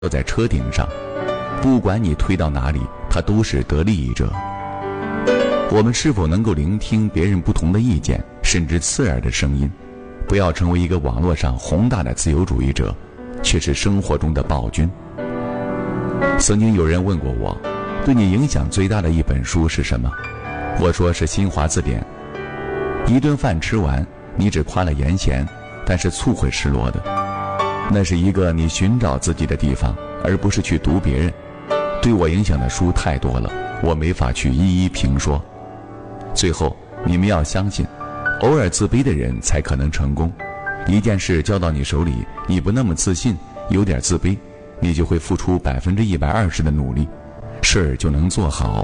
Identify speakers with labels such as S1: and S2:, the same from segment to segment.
S1: 坐在车顶上，不管你推到哪里，他都是得利益者。我们是否能够聆听别人不同的意见，甚至刺耳的声音？不要成为一个网络上宏大的自由主义者，却是生活中的暴君。曾经有人问过我，对你影响最大的一本书是什么？我说是新华字典。一顿饭吃完，你只夸了盐咸，但是醋会失落的。那是一个你寻找自己的地方，而不是去读别人。对我影响的书太多了，我没法去一一评说。最后，你们要相信，偶尔自卑的人才可能成功。一件事交到你手里，你不那么自信，有点自卑，你就会付出120%的努力，事儿就能做好。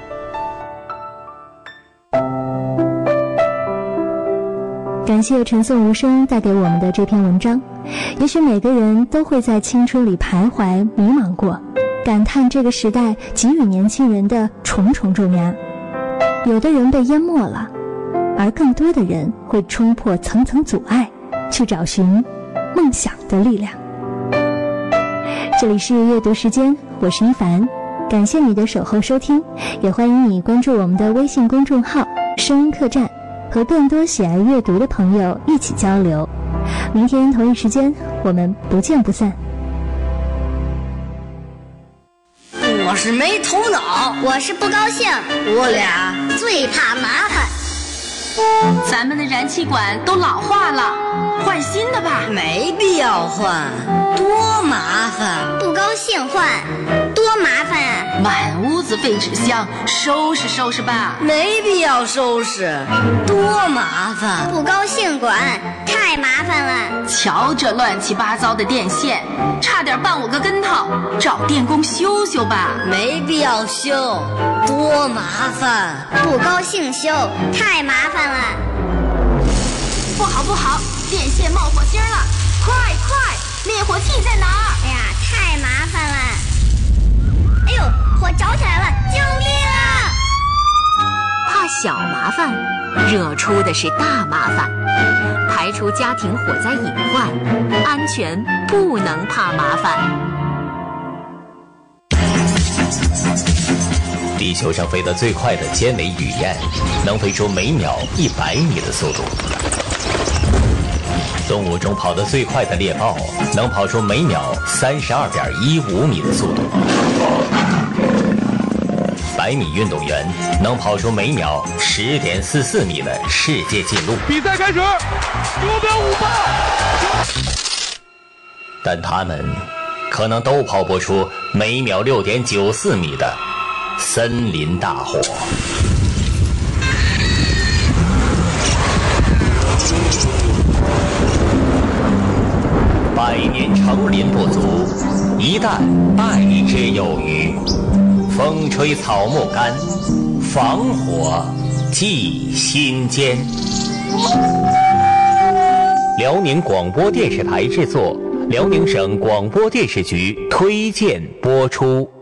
S2: 感谢陈颂无声带给我们的这篇文章。也许每个人都会在青春里徘徊迷茫过，感叹这个时代给予年轻人的重重重压。有的人被淹没了，而更多的人会冲破层层阻碍，去找寻梦想的力量。这里是阅读时间，我是一凡，感谢你的守候收听，也欢迎你关注我们的微信公众号声音客栈，和更多喜爱阅读的朋友一起交流。明天同一时间，我们不见不散。
S3: 我是没头脑，
S4: 我是不高兴，
S3: 我俩
S4: 最怕麻烦。
S5: 咱们的燃气管都老化了，换新的吧。
S3: 没必要换，多麻烦。
S4: 不高兴换，多麻烦啊！
S5: 满屋子废纸箱，收拾收拾吧。
S3: 没必要收拾，多麻烦。
S4: 不高兴管，太麻烦了。
S5: 瞧这乱七八糟的电线，差点绊我个跟头，找电工修修吧。
S3: 没必要修，多麻烦。
S4: 不高兴修，太麻烦了。
S5: 不好不好，电线冒火星了，快快，灭火器在哪儿？
S4: 哎呀，太麻烦了。哎呦，火着起来了，救命啊！
S6: 怕小麻烦，惹出的是大麻烦。排除家庭火灾隐患，安全不能怕麻烦。
S7: 地球上飞得最快的尖尾雨燕，能飞出每秒100米的速度。动物中跑得最快的猎豹，能跑出每秒32.15米的速度。100米运动员能跑出每秒10.44米的世界纪录。
S8: 比赛开始，9秒58。
S7: 但他们可能都跑不出每秒6.94米的森林大火。100年成林不足，一旦败之有余。风吹草木干，防火记心间。辽宁广播电视台制作，辽宁省广播电视局推荐播出。